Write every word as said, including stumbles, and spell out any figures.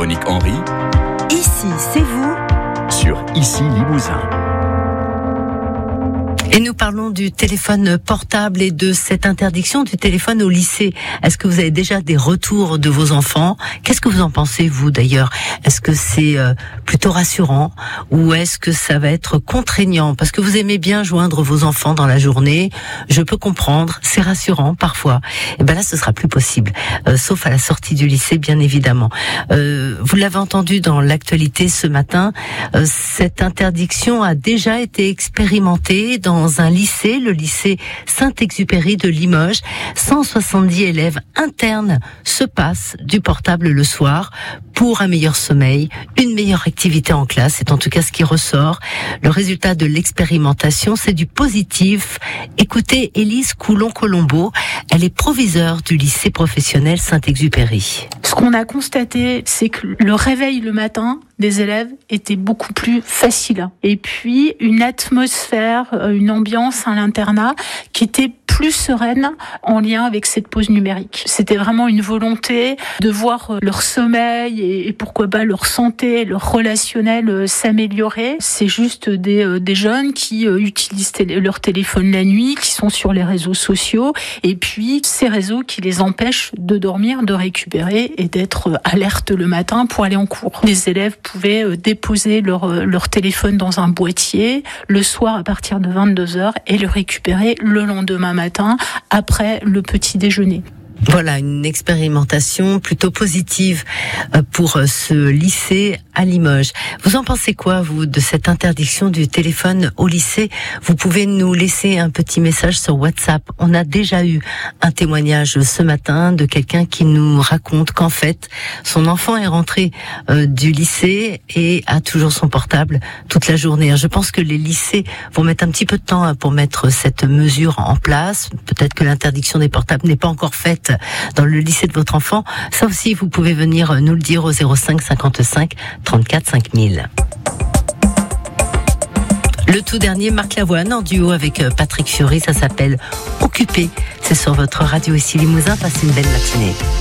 Véronique Henry. Ici, c'est vous. Sur Ici Limousin. Et nous parlons du téléphone portable et de cette interdiction du téléphone au lycée. Est-ce que vous avez déjà des retours de vos enfants ? Qu'est-ce que vous en pensez, vous, d'ailleurs ? Est-ce que c'est euh, plutôt rassurant ou est-ce que ça va être contraignant ? Parce que vous aimez bien joindre vos enfants dans la journée. Je peux comprendre, c'est rassurant parfois. Et ben là, ce sera plus possible, euh, sauf à la sortie du lycée, bien évidemment. Euh, vous l'avez entendu dans l'actualité ce matin, euh, cette interdiction a déjà été expérimentée dans Dans un lycée, le lycée Saint-Exupéry de Limoges. cent soixante-dix élèves internes se passent du portable le soir pour un meilleur sommeil, une meilleure activité en classe. C'est en tout cas ce qui ressort. Le résultat de l'expérimentation, c'est du positif. Écoutez Élise Coulon-Colombo, elle est proviseure du lycée professionnel Saint-Exupéry. Ce qu'on a constaté, c'est que le réveil le matin des élèves était beaucoup plus facile. Et puis, une atmosphère, une ambiance à l'internat qui était plus sereine en lien avec cette pause numérique. C'était vraiment une volonté de voir leur sommeil et pourquoi pas leur santé, leur relationnel s'améliorer. C'est juste des, des jeunes qui utilisent leur téléphone la nuit, qui sont sur les réseaux sociaux, et puis ces réseaux qui les empêchent de dormir, de récupérer et d'être alertes le matin pour aller en cours. Les élèves pouvaient déposer leur, leur téléphone dans un boîtier le soir à partir de vingt-deux heures et le récupérer le lendemain matin après le petit déjeuner. Voilà, une expérimentation plutôt positive pour ce lycée à Limoges. Vous en pensez quoi, vous, de cette interdiction du téléphone au lycée ? Vous pouvez nous laisser un petit message sur WhatsApp. On a déjà eu un témoignage ce matin de quelqu'un qui nous raconte qu'en fait, son enfant est rentré euh, du lycée et a toujours son portable toute la journée. Je pense que les lycées vont mettre un petit peu de temps pour mettre cette mesure en place. Peut-être que l'interdiction des portables n'est pas encore faite dans le lycée de votre enfant. Ça aussi, vous pouvez venir nous le dire au zéro cinq cinquante-cinq trente-quatre cinq mille. Le tout dernier, Marc Lavoine, en duo avec Patrick Fiori, ça s'appelle Occupé. C'est sur votre radio ici Limousin. Passez une belle matinée.